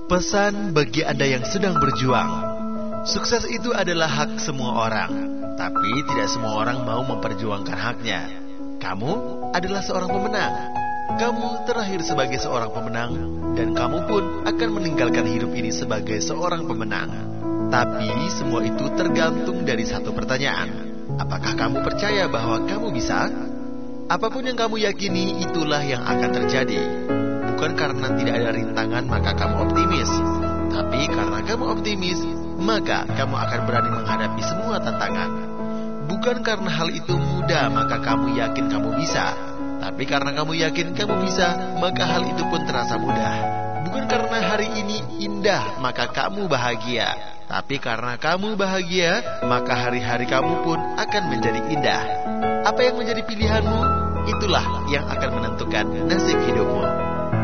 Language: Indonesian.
Pesan bagi Anda yang sedang berjuang. Sukses itu adalah hak semua orang, tapi tidak semua orang mau memperjuangkan haknya. Kamu adalah seorang pemenang. Kamu terlahir sebagai seorang pemenang, dan kamu pun akan meninggalkan hidup ini sebagai seorang pemenang. Tapi semua itu tergantung dari satu pertanyaan. Apakah kamu percaya bahwa kamu bisa? Apapun yang kamu yakini, itulah yang akan terjadi. Bukan karena tidak ada rintangan maka kamu optimis, tapi karena kamu optimis, maka kamu akan berani menghadapi semua tantangan. Bukan karena hal itu mudah maka kamu yakin kamu bisa, tapi karena kamu yakin kamu bisa, maka hal itu pun terasa mudah. Bukan karena hari ini indah maka kamu bahagia, tapi karena kamu bahagia, maka hari-hari kamu pun akan menjadi indah. Apa yang menjadi pilihanmu, itulah yang akan menentukan nasib hidupmu.